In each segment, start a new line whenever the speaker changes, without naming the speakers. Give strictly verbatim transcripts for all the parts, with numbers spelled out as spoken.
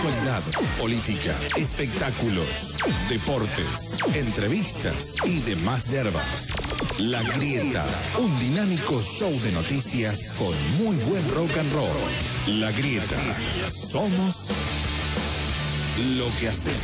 Actualidad, política, espectáculos, deportes, entrevistas y demás yerbas. La Grieta, un dinámico show de noticias con muy buen rock and roll. La Grieta, somos lo que hacemos.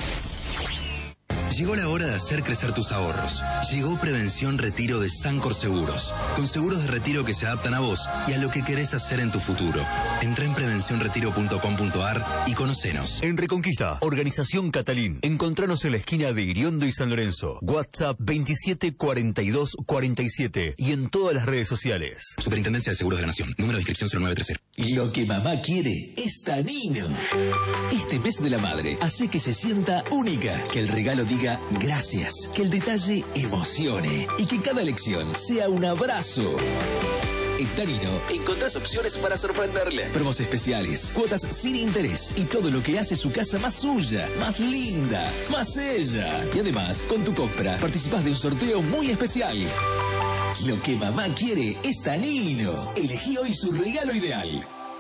Llegó la hora de hacer crecer tus ahorros. Llegó Prevención Retiro de Sancor Seguros, con seguros de retiro que se adaptan a vos y a lo que querés hacer en tu futuro. Entra en prevención retiro punto com punto a r y conocenos.
En Reconquista, Organización Catalín. Encontranos en la esquina de Iriondo y San Lorenzo. WhatsApp veintisiete cuarenta y dos cuarenta y siete y en todas las redes sociales.
Superintendencia de Seguros de la Nación. Número de inscripción cero nueve treinta.
Lo que mamá quiere es Tanino. Este mes de la madre hace que se sienta única, que el regalo diga gracias, que el detalle emocione y que cada lección sea un abrazo. En Tanino encontrás opciones para sorprenderle. Promos especiales, cuotas sin interés y todo lo que hace su casa más suya, más linda, más ella. Y además, con tu compra participás de un sorteo muy especial. Lo que mamá quiere es Tanino. Elegí hoy su regalo ideal.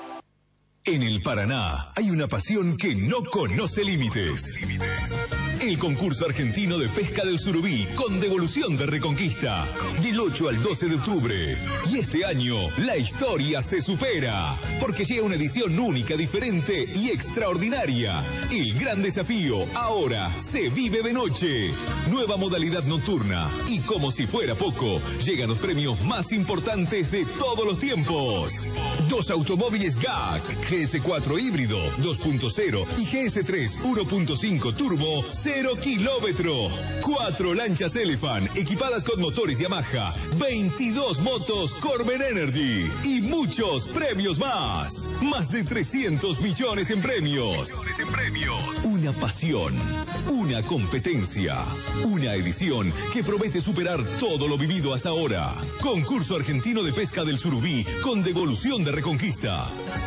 En el Paraná hay una pasión que no conoce límites. El concurso argentino de pesca del surubí con devolución de Reconquista. Del ocho al doce de octubre. Y este año la historia se supera. Porque llega una edición única, diferente y extraordinaria. El gran desafío ahora se vive de noche. Nueva modalidad nocturna. Y como si fuera poco, llegan los premios más importantes de todos los tiempos. Dos automóviles G A C, G S cuatro híbrido dos punto cero y G S tres uno punto cinco turbo cero kilómetro. Cuatro lanchas Elephant equipadas con motores Yamaha. veintidós motos Corben Energy. Y muchos premios más. Más de trescientos millones en premios. Millones en premios. Una pasión. Una competencia. Una edición que promete superar todo lo vivido hasta ahora. Concurso argentino de pesca del surubí con devolución de Reconquista.